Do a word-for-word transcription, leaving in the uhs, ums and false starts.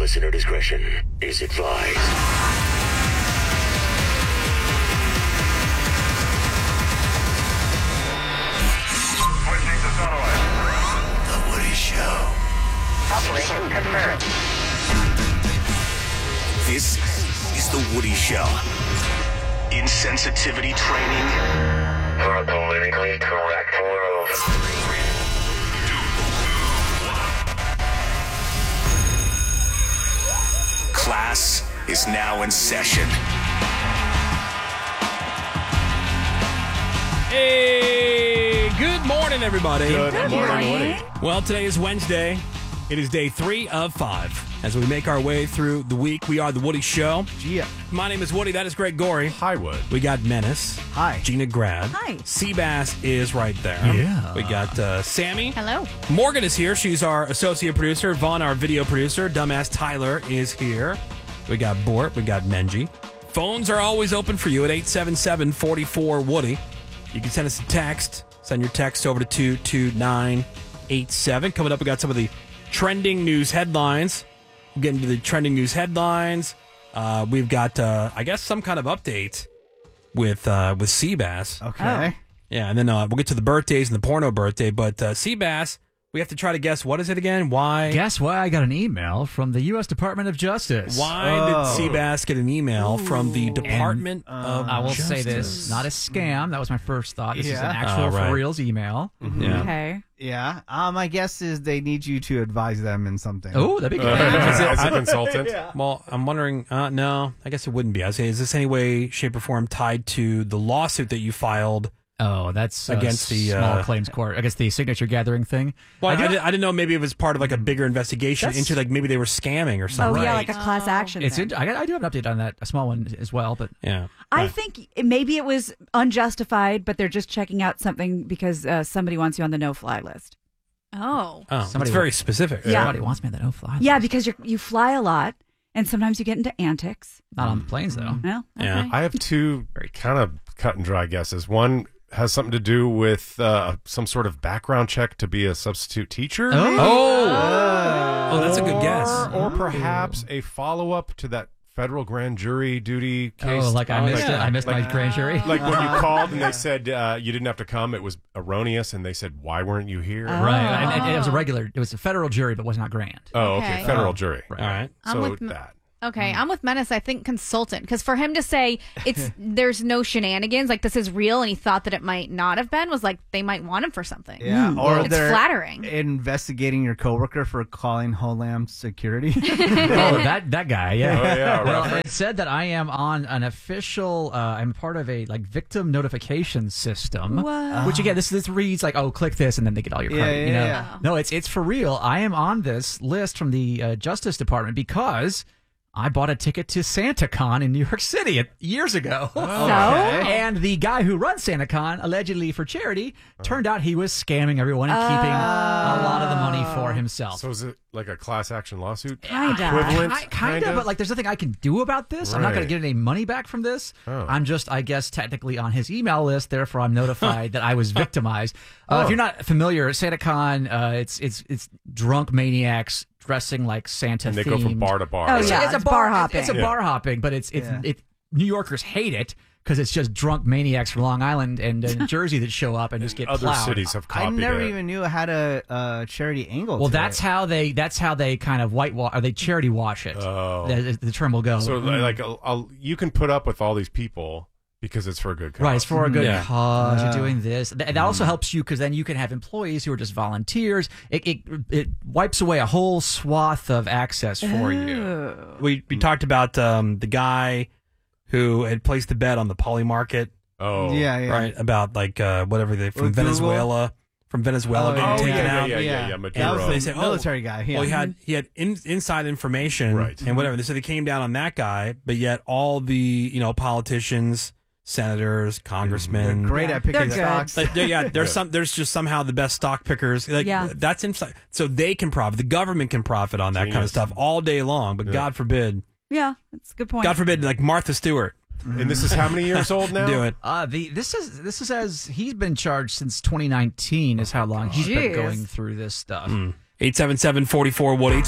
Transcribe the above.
Listener discretion is advised. Switching to satellite. The Woody Show. Operation confirmed. This is The Woody Show. Insensitivity training For a politically correct world. class is now in session. Hey, good morning, everybody. Good, Good morning, morning. Woody. Well, today is Wednesday. It is day three of five. As we make our way through the week, we are The Woody Show. Gia. My name is Woody. That is Greg Gorey. Hi, Wood. We got Menace. Hi. Gina Grad. Hi. Seabass is right there. Yeah. We got uh, Sammy. Hello. Morgan is here. She's our associate producer. Vaughn, our video producer. Dumbass Tyler is here. We got Bort. We got Menji. Phones are always open for you at eight seven seven, four four, Woody. You can send us a text. Send your text over to two two nine eight seven. Coming up, we got some of the trending news headlines. We'll get into the trending news headlines. Uh, we've got, uh, I guess, some kind of update with uh, with Seabass. Okay. Yeah, and then uh, we'll get to the birthdays and the porno birthday. But uh, Seabass, we have to try to guess, what is it again? Why? Guess why I got an email from the U S Department of Justice. Why Oh. did Seabass get an email from the Department of I will Justice? say this, not a scam. That was my first thought. This is an Yeah. actual Oh, right. for reals email. Yeah. Okay. Yeah. Um, my guess is they need you to advise them in something. Oh, that'd be good. As a consultant. Well, I'm wondering, uh, no, I guess it wouldn't be. I was saying, is this any way, shape, or form tied to the lawsuit that you filed? Oh, that's uh, Against the, small uh, claims court. I guess the signature gathering thing. Well, I, do- did, I didn't know, maybe it was part of like a bigger investigation That's- into like maybe they were scamming or Oh, something. yeah, Right. like a class action. It's thing. in, I, got, I do have an update on that, a small one as well, but Yeah. I Right. think it- maybe it was unjustified, but they're just checking out something because uh, somebody wants you on the no-fly list. Oh. Oh, Somebody it's very wa- specific. Yeah. somebody wants me on the no-fly Yeah, list. because you you fly a lot, and sometimes you get into antics. Not on the planes, though. Well, okay. Yeah. I have two kind of cut and dry guesses. One has something to do with uh, some sort of background check to be a substitute teacher. Oh. maybe? Oh. Oh, that's a good guess. Or, or perhaps a follow up to that federal grand jury duty case. Oh, like I Oh, missed yeah. it. I missed my grand jury. Like when you called and they said uh, you didn't have to come, it was erroneous, and they said, "Why weren't you here?" Oh. Right, and, and it was a regular. It was a federal jury, but was not grand. Oh, okay, Okay. federal Oh. jury. Right. All right. I'm So with m- that. Okay, I'm with Menace. I think consultant, because for him to say it's there's no shenanigans, like this is real, and he thought that it might not have been, was like they might want him for something. Yeah. Or It's they're flattering. investigating your coworker for calling Homeland Security. Oh, that that guy, yeah. Oh, yeah, Well, reference. it said that I am on an official. Uh, I'm part of a like victim notification system. What? Which again, this this reads like, oh, click this, and then they get all your Yeah, credit. you yeah, know? yeah. No, it's it's for real. I am on this list from the uh, Justice Department because I bought a ticket to SantaCon in New York City a- years ago. So? And the guy who runs SantaCon, allegedly for charity, turned out he was scamming everyone and keeping a lot of the money for himself. So is it like a class action lawsuit? Kinda. Equivalent? I, kind of, but like, there's nothing I can do about this. I'm not going Right. to get any money back from this. Oh. I'm just, I guess, technically on his email list. Therefore, I'm notified that I was victimized. Uh, Oh. If you're not familiar, SantaCon, uh, it's it's it's drunk maniacs dressing like Santa. And they themed. go from bar to bar. Oh, right? yeah. It's a it's bar, bar It's, hopping. it's a Yeah. bar hopping, but it's it's Yeah. it. New Yorkers hate it because it's just drunk maniacs from Long Island and uh, Jersey that show up and just get Other plowed. cities have I copied never it. even knew it had a uh, charity angle. Well, to that's it. how they that's how they kind of whitewash or they charity wash it. Oh. the, the term will go. So like, I'll, I'll, you can put up with all these people because it's for a good cause. Right, it's for a good Yeah. cause. Yeah. You're doing this. Th- that also helps you because then you can have employees who are just volunteers. It, it it wipes away a whole swath of access for you. We we talked about um, the guy who had placed the bet on the Poly Market, Oh, Yeah, yeah. right? About like uh, whatever they from With Google? Venezuela, from Venezuela Oh, getting yeah. taken yeah, yeah, out. yeah, yeah, yeah, That Maduro. was They the say, oh, military guy. Yeah. Well, he had he had in, inside information, Right. and whatever. So they came down on that guy, but yet all the you know politicians, senators, congressmen, Great Yeah. at picking They're good. stocks. Like, there- yeah, there's some. There's just somehow the best stock pickers. Like, Yeah. that's inside. So they can profit. The government can profit on that kind of Genius. stuff all day long. But Yeah. God forbid, Yeah, that's a good point. God forbid, like Martha Stewart, And this is how many years old now? do it. Uh, the this is this is as he's been charged since twenty nineteen is how long he's been Jeez. going through this stuff. Eight seven seven forty four Woody.